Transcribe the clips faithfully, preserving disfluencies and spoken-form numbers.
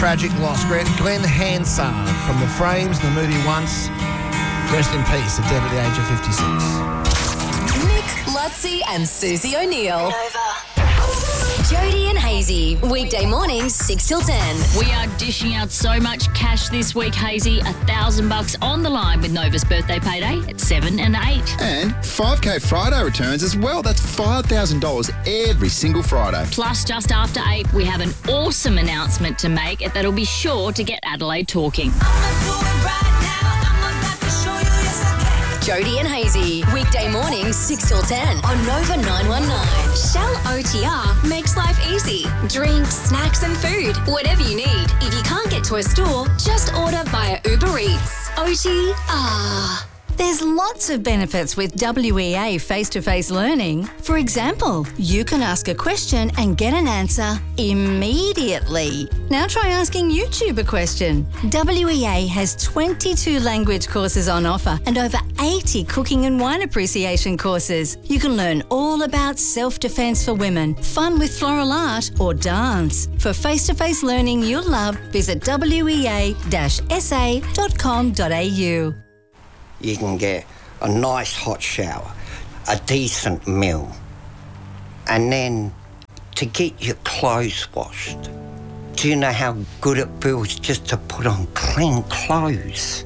tragic loss. Glenn Hansard from The Frames, the movie Once. Rest in peace, dead at the age of fifty-six. Nick, Lutzi and Susie O'Neill. Nova. Jody and Hazy, weekday mornings, six till ten. We are dishing out so much cash this week, Hazy. A thousand bucks on the line with Nova's birthday payday at seven and eight. And five K Friday returns as well. That's five thousand dollars every single Friday. Plus, just after eight, we have an awesome announcement to make that'll be sure to get Adelaide talking. Jody and Hazy, weekday mornings, six till ten on Nova nine one nine. Shell O T R makes life easy. Drinks, snacks and food, whatever you need. If you can't get to a store, just order via Uber Eats. O T R. There's lots of benefits with W E A face-to-face learning. For example, you can ask a question and get an answer immediately. Now try asking YouTube a question. W E A has twenty-two language courses on offer and over eighty cooking and wine appreciation courses. You can learn all about self-defense for women, fun with floral art or dance. For face-to-face learning you'll love, visit w e a dash s a dot com dot a u. You can get a nice hot shower, a decent meal, and then to get your clothes washed. Do you know how good it feels just to put on clean clothes?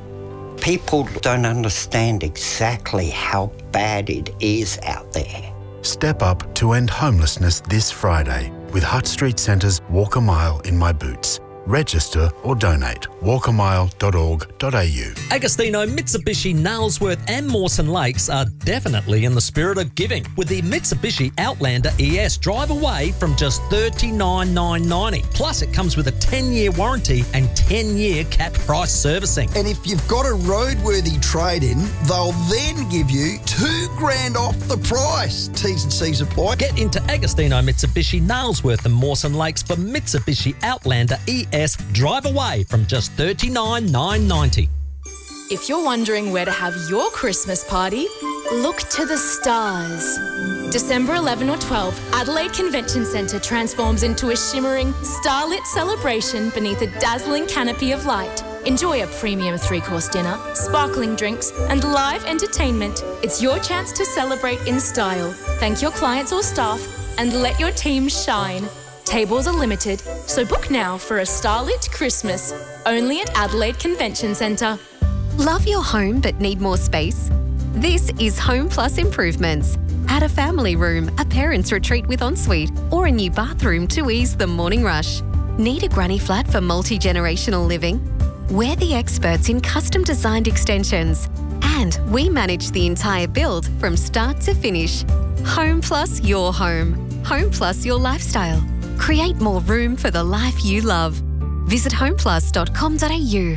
People don't understand exactly how bad it is out there. Step up to end homelessness this Friday with Hutt Street Centre's Walk a Mile in My Boots. Register or donate. walk a mile dot org dot a u. Agostino, Mitsubishi, Nailsworth and Mawson Lakes are definitely in the spirit of giving with the Mitsubishi Outlander E S. Drive away from just thirty-nine thousand nine hundred ninety dollars. Plus, it comes with a ten-year warranty and ten-year capped price servicing. And if you've got a roadworthy trade-in, they'll then give you two grand off the price. T's and C's apply. Get into Agostino, Mitsubishi, Nailsworth and Mawson Lakes for Mitsubishi Outlander E S. Drive away from just thirty-nine thousand nine hundred ninety dollars. If you're wondering where to have your Christmas party, look to the stars. December eleventh or twelfth, Adelaide Convention Centre transforms into a shimmering, starlit celebration beneath a dazzling canopy of light. Enjoy a premium three-course dinner, sparkling drinks and live entertainment. It's your chance to celebrate in style, thank your clients or staff and let your team shine. Tables are limited, so book now for a starlit Christmas, only at Adelaide Convention Centre. Love your home but need more space? This is Home Plus Improvements. Add a family room, a parents' retreat with ensuite, or a new bathroom to ease the morning rush. Need a granny flat for multi-generational living? We're the experts in custom designed extensions, and we manage the entire build from start to finish. Home Plus your home. Home Plus your lifestyle. Create more room for the life you love. Visit home plus dot com dot a u.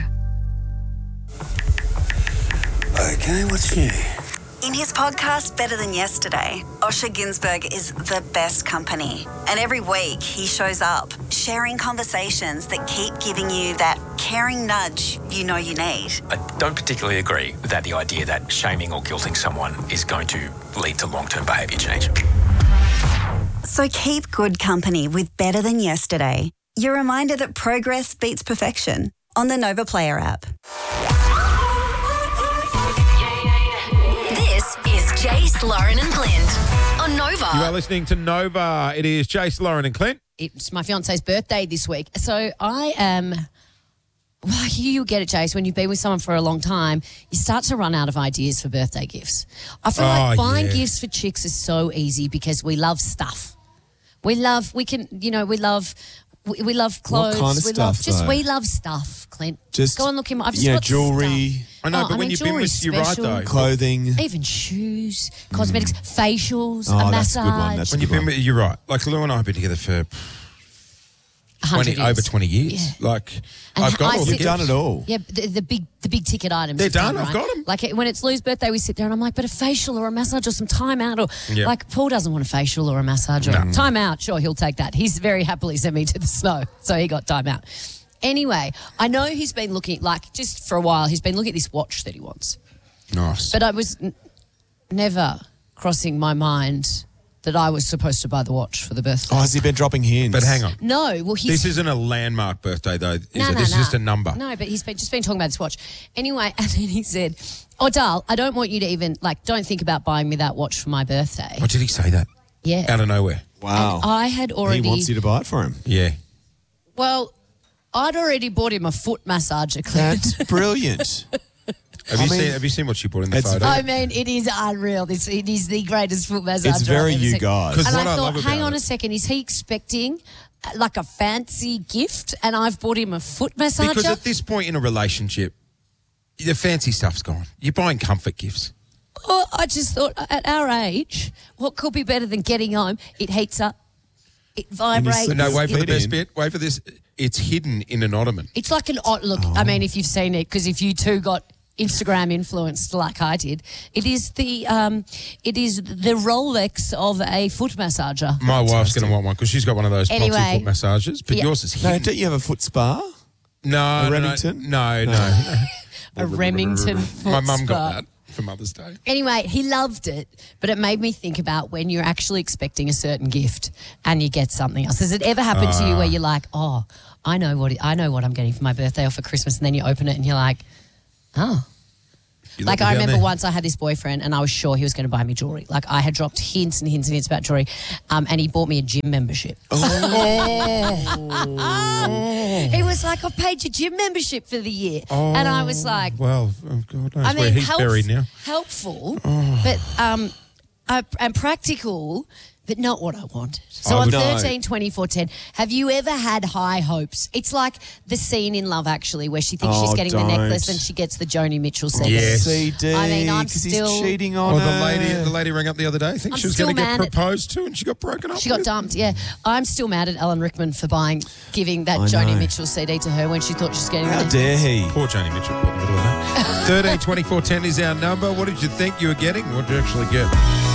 Okay, what's new? In his podcast, Better Than Yesterday, Osher Ginsberg is the best company. And every week he shows up, sharing conversations that keep giving you that caring nudge you know you need. I don't particularly agree that the idea that shaming or guilting someone is going to lead to long-term behaviour change. So keep good company with Better Than Yesterday. Your reminder that progress beats perfection on the Nova Player app. This is Jace, Lauren and Clint on Nova. You are listening to Nova. It is Jace, Lauren and Clint. It's my fiance's birthday this week. So I am... Well, you get it, Jace. When you've been with someone for a long time, you start to run out of ideas for birthday gifts. I feel Oh, like buying yeah. gifts for chicks is so easy because we love stuff. We love, we can, you know, we love, we, we love clothes. kind of we stuff, love, just though? we love stuff, Clint. Just, go and look in. I've just yeah, got jewellery. stuff. I know, Oh, but I when mean, you've been with, jewellery's you're right special. though. Clothing. Even shoes, cosmetics, facials, Oh, a that's a massage. good one. That's a When you've good been one. with, you're right. Like Lou and I have been together for one hundred twenty, over years. twenty years. Yeah. Like And I've got I all the sit- You've done it all. Yeah, the, the big the big ticket items. They're are done, done, I've right? got 'em. Like when it's Lou's birthday, we sit there and I'm like, but a facial or a massage or some time out or Yeah. like Paul doesn't want a facial or a massage or No. time out. Sure, he'll take that. He's very happily sent me to the snow, so he got time out. Anyway, I know he's been looking like just for a while. He's been looking at this watch that he wants, Nice. but I was n- never crossing my mind that I was supposed to buy the watch for the birthday. Oh, has he been dropping hints? But hang on. No, well, he's... This isn't a landmark birthday, though, is No, it? no, This no. is just a number. No, but he's been, just been talking about this watch. Anyway, and then he said, oh, Dal, I don't want you to even, like, don't think about buying me that watch for my birthday. What did he say that? Yeah. Out of nowhere. Wow. And I had already... He wants you to buy it for him. Yeah. Well, I'd already bought him a foot massager, Clint. That's brilliant. Have I you mean, seen? Have you seen what she put in the it's photo? I mean, it is unreal. This, it is the greatest foot massager. It's very I've ever you seen. guys. 'Cause And what I I thought, love hang about on it- a second, is he expecting uh, like a fancy gift? And I've bought him a foot massager. Because at this point in a relationship, the fancy stuff's gone. You're buying comfort gifts. Well, I just thought, at our age, what could be better than getting home? It heats up, it vibrates. No, wait for the Fit best in. bit. Wait for this. It's hidden in an ottoman. It's like an odd look. I mean, if you've seen it, because if you two got Instagram influenced like I did, it is the um, it is the Rolex of a foot massager. My wife's going to want one because she's got one of those Anyway, proxy foot massages, but yeah. yours is No, hidden. don't you have a foot spa? No, A no, Remington? No, no. no. A Remington foot My mum spa. got that for Mother's Day. Anyway, he loved it, but it made me think about when you're actually expecting a certain gift and you get something else. Has it ever happened to you Ah. where you're like, oh, I know what it, I know what I'm getting for my birthday or for Christmas, and then you open it and you're like, oh. You Like look I down remember there. once I had this boyfriend and I was sure he was going to buy me jewelry. Like I had dropped hints and hints and hints about jewelry, um, and he bought me a gym membership. Oh. He was like, "I've paid your gym membership for the year," and I was like, Well, oh God knows I where mean, he's help- buried now. helpful, Oh. but um, uh, and practical, but not what I wanted. So I on would- No. thirteen, twenty-four, ten, have you ever had high hopes? It's like the scene in Love Actually where she thinks she's Oh, getting don't. the necklace and she gets the Joni Mitchell C D. Yes. C D. I mean, I'm 'cause still- he's cheating on Oh, the her. lady, the lady rang up the other day. I think I'm she was still going to get mad at- proposed to, and she got broken up. She got with. dumped, yeah. I'm still mad at Alan Rickman for buying, giving that I Joni know. Mitchell C D to her when she thought she was getting How it. dare he? Poor Joni Mitchell caught in the middle of that. thirteen twenty-four ten is our number. What did you think you were getting? What did you actually get?